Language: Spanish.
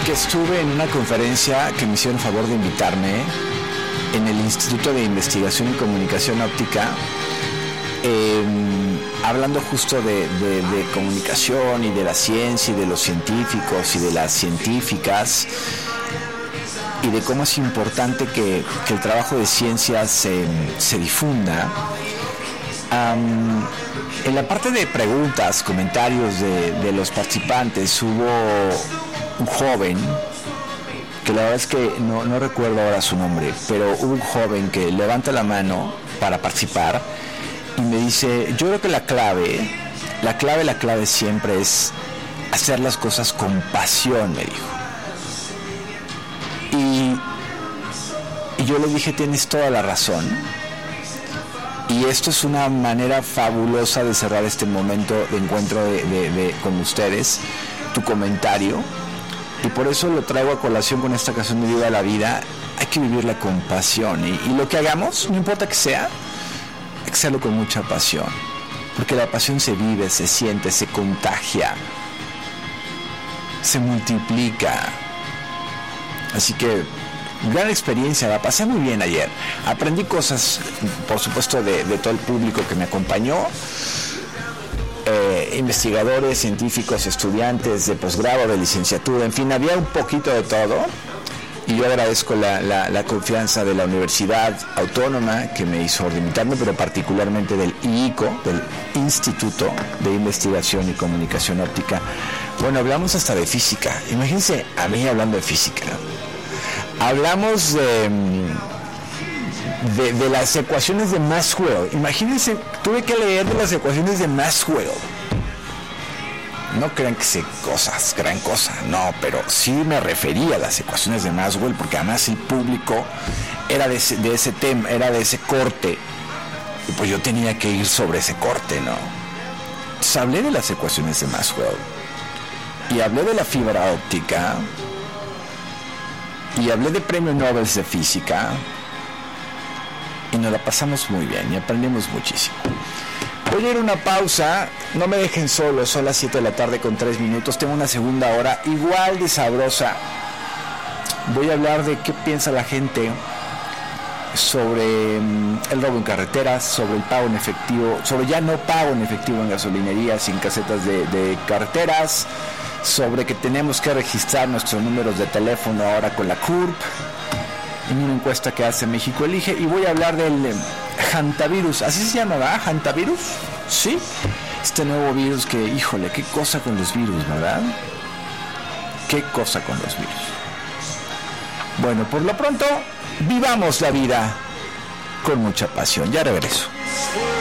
que estuve en una conferencia que me hicieron favor de invitarme en el Instituto de Investigación y Comunicación Óptica, hablando justo de comunicación y de la ciencia y de los científicos y de las científicas y de cómo es importante que el trabajo de ciencia se difunda. En la parte de preguntas, comentarios de los participantes, hubo un joven, que la verdad es que no recuerdo ahora su nombre, pero hubo un joven que levanta la mano para participar y me dice, yo creo que la clave siempre es hacer las cosas con pasión, me dijo. Y yo le dije, tienes toda la razón. Y esto es una manera fabulosa de cerrar este momento de encuentro con ustedes, tu comentario. Y por eso lo traigo a colación con esta canción de Viva la Vida. Hay que vivirla con pasión. Y lo que hagamos, no importa que sea, hay que hacerlo con mucha pasión. Porque la pasión se vive, se siente, se contagia, se multiplica. Así que gran experiencia, la pasé muy bien ayer. Aprendí cosas, por supuesto, de todo el público que me acompañó. Investigadores, científicos, estudiantes de posgrado, de licenciatura, en fin, había un poquito de todo. Y yo agradezco la confianza de la Universidad Autónoma que me hizo invitarme, pero particularmente del IICO, del Instituto de Investigación y Comunicación Óptica. Bueno, hablamos hasta de física. Imagínense a mí hablando de física. Hablamos de las ecuaciones de Maxwell. Imagínense, tuve que leer de las ecuaciones de Maxwell. No crean que sé cosas, gran cosa, no, pero sí me refería a las ecuaciones de Maxwell, porque además el público era de ese tema, era de ese corte, y pues yo tenía que ir sobre ese corte, ¿no? Entonces hablé de las ecuaciones de Maxwell, y hablé de la fibra óptica, y hablé de premios Nobel de física, y nos la pasamos muy bien, y aprendimos muchísimo. Voy a ir a una pausa, no me dejen solo, son las 7 de la tarde con 3 minutos, tengo una segunda hora igual de sabrosa. Voy a hablar de qué piensa la gente sobre el robo en carreteras, sobre el pago en efectivo, sobre ya no pago en efectivo en gasolinerías y en casetas de carreteras, sobre que tenemos que registrar nuestros números de teléfono ahora con la CURP, en una encuesta que hace México Elige, y voy a hablar del hantavirus, así se llama, ¿verdad? ¿Hantavirus? Sí, este nuevo virus que, híjole, qué cosa con los virus, ¿verdad? Qué cosa con los virus. Bueno, por lo pronto, vivamos la vida con mucha pasión. Ya regreso.